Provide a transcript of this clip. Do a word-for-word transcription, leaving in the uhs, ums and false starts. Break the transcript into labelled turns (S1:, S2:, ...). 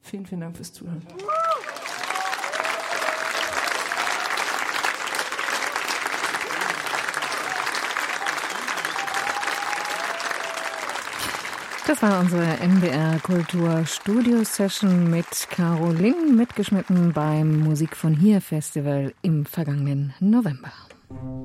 S1: Vielen, vielen Dank fürs Zuhören.
S2: Das war unsere M D R Kultur Studio Session mit Caroline, mitgeschnitten beim Musik von hier Festival im vergangenen November.